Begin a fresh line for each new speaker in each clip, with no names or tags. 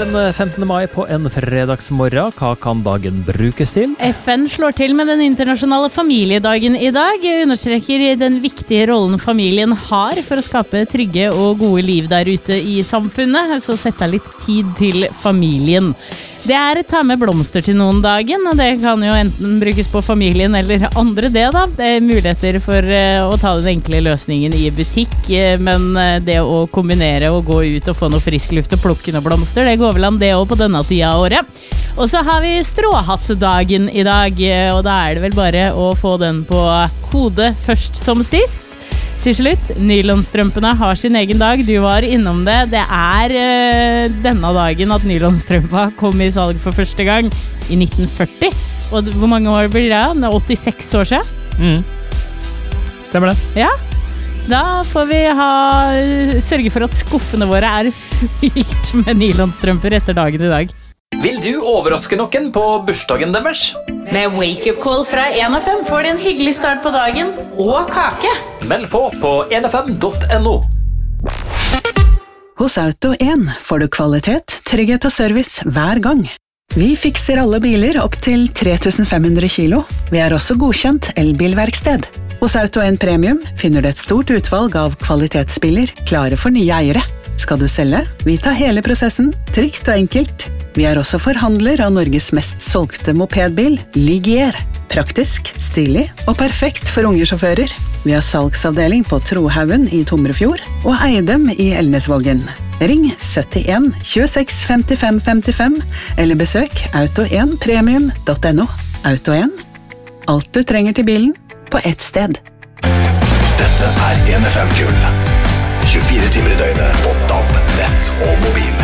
den 15. mai på en fredagsmorgen. Hva kan dagen brukes til?
FN slår til med den internasjonale familiedagen i dag. Understreker den viktige rollen familien har for å skape trygge og gode liv der ute i samfunnet. Så sett deg litt tid til familien. Det ta med blomster til noen dagen, og det kan jo enten brukes på familien eller andre det da. Det muligheter for å ta den enkle løsningen i butikk, men det å kombinere og gå ut og få noe frisk luft og plukke noe blomster, det går vel an det også på denne tida av året. Og så har vi stråhattdagen i dag, og da det vel bare å få den på hodet først som sist. Til slutt, nylonstrømpene har sin egen dag. Du var innom det. Det denne dagen at nylonstrømpa kom i salg for første gang i 1940. Og hvor mange år blir det? Det 86 år siden.
Stemmer det?
Ja. Da får vi sørge for at skuffene våre fylt med nylonstrømper etter dagen i dag.
Vil du overraske noen på bursdagen deres?
Med Wake Up Call fra 1FM får du en hyggelig start på dagen og kake.
Meld på 1fm.no.
Hos Auto 1 får du kvalitet, trygghet og service hver gang. Vi fikser alle biler opp til 3500 kilo. Vi også godkjent elbilverksted. Hos Auto 1 Premium finner du et stort utvalg av kvalitetsbiler klare for nye eiere. Skal du selge? Vi tar hele prosessen, trygt og enkelt. Vi også forhandler av Norges mest solgte mopedbil, Ligier. Praktisk, stilig og perfekt for unge sjåfører. Vi har salgsavdeling på Trohaugen i Tomrefjord og Eidem i Elnesvågen. Ring 71 26 55 55 eller besøk auto1premium.no. Auto 1. Alt du trenger til bilen på ett sted.
Dette 1FM Gull. 24 timer i døgnet på DAB, nett og mobil.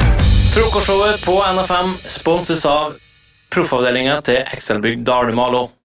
Frokostshowet på NFM sponses av proffavdelingen til Excelbygg Dalumalo.